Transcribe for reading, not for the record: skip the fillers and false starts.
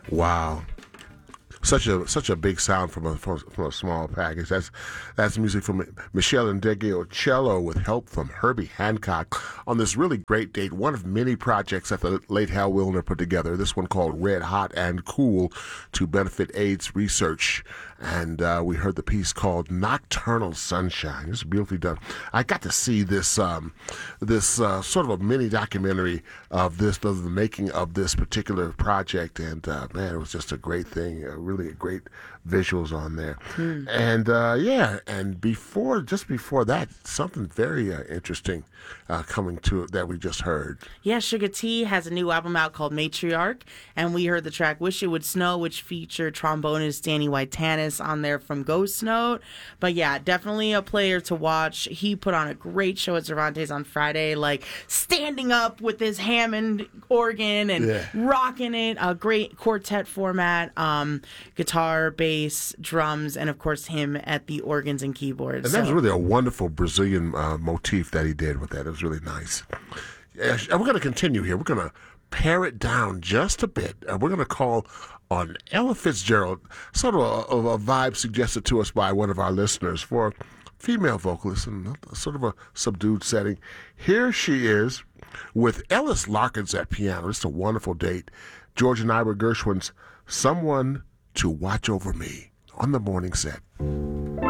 Wow. Such a big sound from a small package. That's music from Michelle Ndegeocello with help from Herbie Hancock on this really great date. One of many projects that the late Hal Wilner put together. This one called Red Hot and Cool to benefit AIDS research. And we heard the piece called Nocturnal Sunshine. It's beautifully done. I got to see this sort of a mini documentary of the making of this particular project, and man, it was just a great thing. Really great visuals on there. And and just before that, something very interesting coming to that we just heard. Yeah, Sugar T has a new album out called Matriarch, and we heard the track Wish It Would Snow, which featured trombonist Danny White-Tanis on there from Ghost Note. But yeah, definitely a player to watch. He put on a great show at Cervantes on Friday, like standing up with his Hammond organ and rocking it. A great quartet format, guitar, bass, drums, and of course him at the organs and keyboards. And that was really a wonderful Brazilian motif that he did with that. It was really nice. And we're going to continue here. We're going to pare it down just a bit. We're going to call on Ella Fitzgerald, sort of a vibe suggested to us by one of our listeners for female vocalist in sort of a subdued setting. Here she is with Ellis Larkins at piano. It's a wonderful date. George and Ira Gershwin's Someone to Watch Over Me on the morning set.